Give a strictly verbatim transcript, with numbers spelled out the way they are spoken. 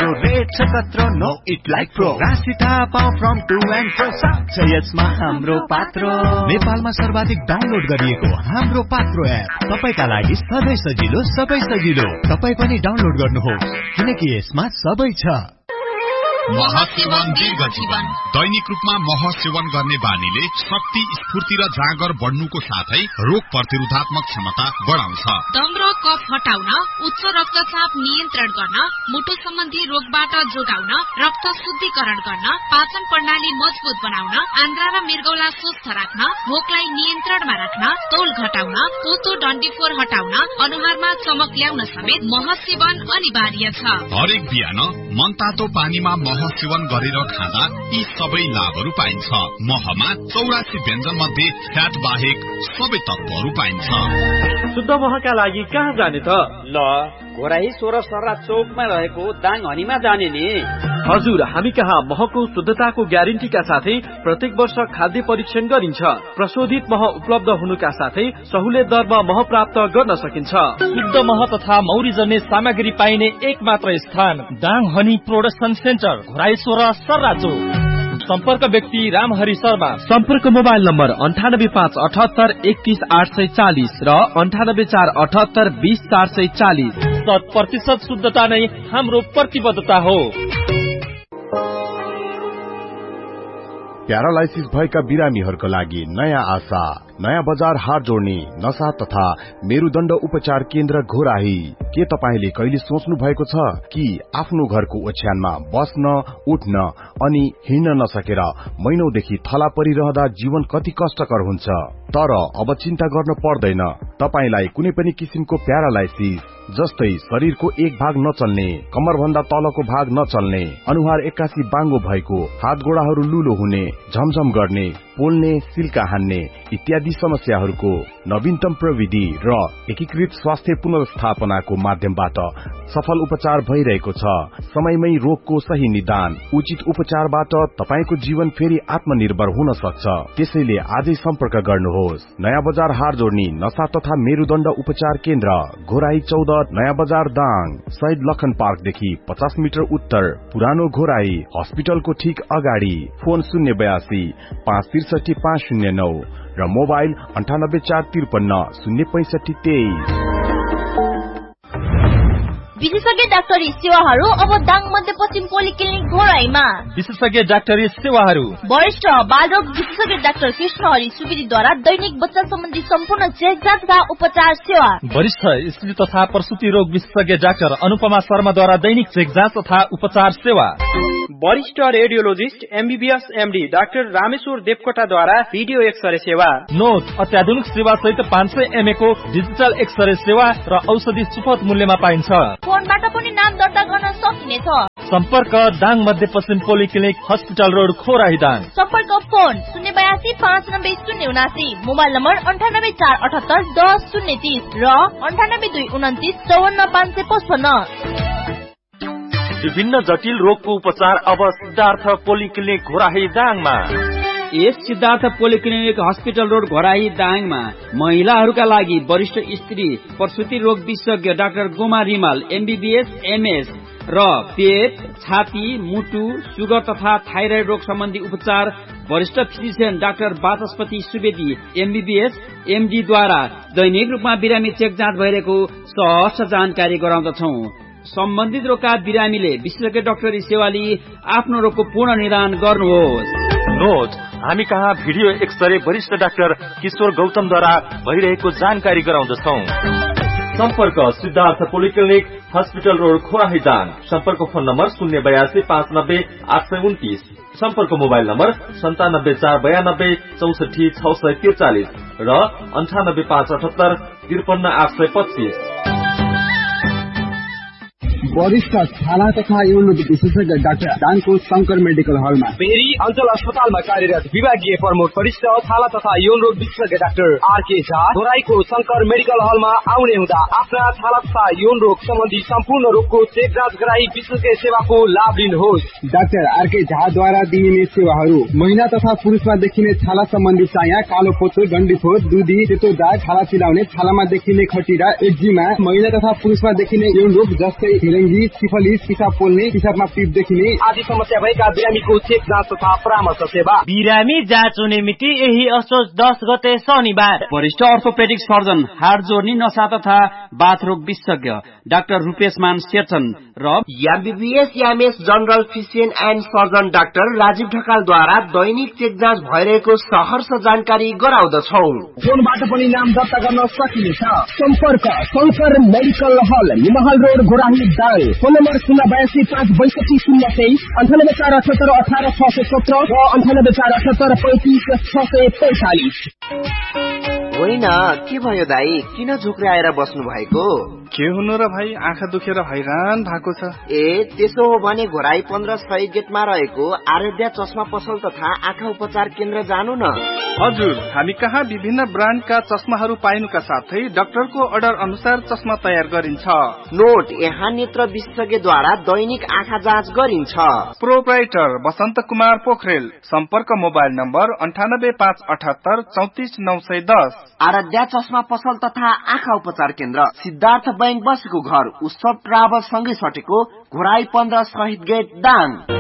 हाम्रो रेट छ कत्रो नो इट लाइक प्रो राशि थाहा पाऊ फ्रम टु एन्ड फ्रो छ यसमा हाम्रो पात्रो नेपालमा सर्वाधिक डाउनलोड गरिएको हाम्रो पात्रो एप तपाईका लागि सधैँ सजिलो सबै सजिलो तपाई पनि डाउनलोड गर्नुहोस् किनकि यसमा सबै छ। महसेवन दीर्घ जीवन। दैनिक रूपमा मह सेवन गर्ने बानीले शक्ति स्फूर्ति र जाँगर बढ्नुको साथै रोग प्रतिरोधात्मक क्षमता बढाउँछ। दम र कफ हटाउन, उच्च रक्तचाप नियन्त्रण गर्न, मुटु सम्बन्धी रोगबाट जोगाउन, रक्त शुद्धिकरण गर्न, पाचन प्रणाली मजबुत बनाउन, आन्द्रा र मृगौला स्वस्थ राख्न, भोकलाई नियन्त्रणमा राख्न, तौल घटाउन, पोतो डन्डीफोर हटाउन, अनुहारमा चमक ल्याउन समेत मह सेवन अनिवार्य छ। हरेक बिहान मनतातो पानीमा मह सेवन गरेर खाँदा यी सबै लाभहरू पाइन्छ। महमा चौरासी व्यञ्जन मध्ये फ्याट बाहेक सबै तत्वहरू पाइन्छ। शुद्ध महका लागि कहाँ जाने त? ल घोराही सोह्र सर्रा चौकमा रहेको दाङ हनीमा जाने नि। हजुर, हामी कहाँ महको शुद्धताको ग्यारेन्टीका साथै प्रत्येक वर्ष खाद्य परीक्षण गरिन्छ। प्रशोधित मह उपलब्ध हुनुका साथै सहुलियत दरमा मह प्राप्त गर्न सकिन्छ। शुद्ध मह तथा मौरी जन्ने सामग्री पाइने एक मात्र स्थान Dang honey production centre, Ghorahi सोह्र सर्रा चौक। सम्पर्क व्यक्ति रामहरि शर्मा। सम्पर्क मोबाइल नम्बर अन्ठानब्बे पाँच अठहत्तर एकतीस आठ सय चालिस र अन्ठानब्बे चार अठहत्तर बीस चार सय चालिस। शत प्रतिशत शुद्धता नै हाम्रो प्रतिबद्धता हो। प्यारालाइसिस भएका बिरामीहरूका लागि नयाँ आशा, नयाँ बजार हात जोड्ने नशा तथा मेरुदण्ड उपचार केन्द्र घोराही। के तपाईले कहिले सोच्नु भएको छ कि आफ्नो घरको ओछ्यानमा बस्न, उठ्न अनि हिँड्न नसकेर महिनौदेखि थला परिरहँदा जीवन कति कष्टकर हुन्छ? तर अब चिन्ता गर्न पर्दैन। तपाईलाई कुनै पनि किसिमको प्यारालाइसिस जस्तै शरीरको एक भाग नचल्ने, कमर भन्दा तलको भाग नचल्ने, अनुहार एक्कासी बाङ्गो भएको, हात गोडाहरू लुलो हुने, झमझम गर्ने, पोल्ने, सिल्का हान्ने इत्यादि समस्याहरूको नवीनतम प्रविधि र एकीकृत स्वास्थ्य पुनर्स्थापनाको माध्यमबाट सफल उपचार भइरहेको छ। समयमै रोगको सही निदान, उचित उपचारबाट तपाईको जीवन फेरि आत्मनिर्भर हुन सक्छ। त्यसैले आजै सम्पर्क गर्नुहोस्। नयाँ बजार हार जोड्ने नशा तथा मेरुदण्ड उपचार केन्द्र, घोराही चौध, नयाँ बजार दाङ, शहीद लखन पार्कदेखि पचास मिटर उत्तर, पुरानो घोराही हस्पिटलको ठिक अगाडि। फोन शून्य बयासी पाँच त्रिसठी पाँच शून्य नौ र मोबाइल अन्ठानब्बे चार त्रिपन्न शून्य पैंसठी तेइस। विशेषज्ञ डाक्टरी सेवाहरू अब दाङ मध्यपश्चिम पोलिक्लिनिक घोराहीमा। विशेषज्ञ डाक्टरी सेवाहरू वरिष्ठ बालरोग विशेषज्ञ डाक्टर कृष्ण हरि सुवेदीद्वारा दैनिक बच्चा सम्बन्धी सम्पूर्ण चेकजाँच तथा उपचार सेवा। वरिष्ठ स्त्री तथा प्रसूति रोग विशेषज्ञ डाक्टर अनुपमा शर्माद्वारा दैनिक चेकजाँच तथा उपचार सेवा। वरिष्ठ radiologist MBBS MD doctor Rameshwar देवकोटाद्वारा video x-ray सेवा। नोट अत्याधुनिक सेवा सहित पाँच सय एमए को डिजिटल एक्सरे सेवा र औषधि सुपथ मूल्यमा पाइन्छ। फोनबाट पनि नाम दर्ता गर्न सकिनेछ। सम्पर्क दाङ मध्यपश्चिम पोलिक्लिनिक हस्पिटल रोड खोराही दाङ। सम्पर्क फोन शून्य बयासी पाँच नब्बे शून्य उनासी, मोबाइल नम्बर अन्ठानब्बे चार अठहत्तर दस शून्य तीस र अन्ठानब्बे दुई उन्तिस चौवन्न पाँच सय पचपन्न। विभिन्न जटिल रोगको उपचार अब सिद्धार्थ पोलिक्लिनिक घोराही दाङमा। यस Siddhartha polyclinic hospital road Ghorahi दाङमा महिलाहरूका लागि वरिष्ठ स्त्री प्रसूति रोग विशेषज्ञ doctor Goma Rimal MBBS MS र पेट, छाती, मुटु, सुगर तथा थाइरोइड रोग सम्बन्धी उपचार वरिष्ठ फिजिशियन डाक्टर वाचस्पति सुवेदी एमबीबीएस एमडी द्वारा दैनिक रूपमा बिरामी चेक जाँच भइरहेको सहज जानकारी गराउँदछौ। सम्बन्धित रोगका बिरामीले विशेषज्ञ डाक्टरी सेवा लिई आफ्नो रोगको पूर्ण निदान गर्नुहोस्। नोट हामी कहाँ भिडियो एक्सरे वरिष्ठ डाक्टर किशोर गौतमद्वारा भइरहेको जानकारी गराउँदछौ। सम्पर्क Siddhartha polyclinic hospital road खोराही Dang. सम्पर्क फोन नम्बर शून्य बयासी पाँच नब्बे आठ सय उन्तिस। सम्पर्क मोबाइल नम्बर सन्तानब्बे चार बयानब्बे चौसठी छ सय त्रिचालिस र अन्ठानब्बे पाँच अठहत्तर त्रिपन्न आठ सय पच्चीस। वरिष्ठ छाला तथा यौन विशेषज्ञ डाक्टर दाङको शंकर मेडिकल हलमा। बेरी अञ्चल अस्पतालमा कार्यरत विभागीय प्रमुख वरिष्ठ छाला तथा यौन रोग विशेषज्ञ doctor RK Jha घोराहीको Shankar medical हलमा आउने हुँदा आफ्ना छाला तथा यौन रोग सम्बन्धी सम्पूर्ण रोगको चेक जाँच गराई विशेषज्ञ सेवाको लाभ लिनुहोस्। डाक्टर आरके झाद्वारा दिइने सेवाहरू महिला तथा पुरुषमा देखिने छाला सम्बन्धी चाया, कालो पोतो, डन्डीफोर, दुधी, सेतो दाग, छाला चिलाउने, छालामा देखिने खटिरा, एक्जिमा, महिला तथा पुरुषमा देखिने यौन रोग जस्तै टिभी, सिफलिस, पिसाब पोल्ने, पिसाबमा पिप देखिने आदि समस्या भएका बिरामीको चेक जाँच तथा परामर्श सेवा। बिरामी जाँच हुने मिति यही असोज दस गते शनिबार। वरिष्ठ अर्थोपेडिक सर्जन, हाड जोर्नी, नसा तथा बाथरोग विशेषज्ञ डाक्टर रूपेश मान शेरचन र MBBS MS general physician and surgeon doctor Rajiv ढकालद्वारा Dainik check जाँच भइरहेको सहर्ष जानकारी गराउँदछौ। फोनबाट पनि नाम दर्ता गर्न सकिनेछ। सम्पर्क शंकर मेडिकल हल, निमहल road, Ghorahi Dang. Phone number शून्य बयासी पाँच बैसठी शून्य तेइस, अन्ठानब्बे चार अठहत्तर अठार छ सय सत्र र अन्ठानब्बे चार अठहत्तर पैंतिस छ सय पैंतालिस। होइन, के भयो दाई, किन झुक्राएर बस्नु भएको? के हुनु र भाइ, आँखा दुखेर हैरान भएको छ। ए त्यसो हो भने घोराई पन्ध्र सय गेटमा रहेको आराध्या चस्मा पसल तथा आँखा उपचार केन्द्र जानु न। हजुर, हामी कहाँ विभिन्न ब्रान्डका चस्माहरू पाइनुका साथै डाक्टरको अर्डर अनुसार चस्मा तयार गरिन्छ। नोट, यहाँ नेत्र विशेषज्ञद्वारा दैनिक आँखा जाँच गरिन्छ। प्रोप्राइटर बसन्त कुमार पोखरेल। सम्पर्क मोबाइल नम्बर अन्ठानब्बे पाँच अठहत्तर चौतिस नौ सय दस। आराध्या चस्मा पसल तथा आँखा उपचार केन्द्र, सिद्धार्थ बैंक बसेको घर, उत्सव ट्राभल सँगै सटेको घोराई पन्ध्र शहीद गेट दाङ।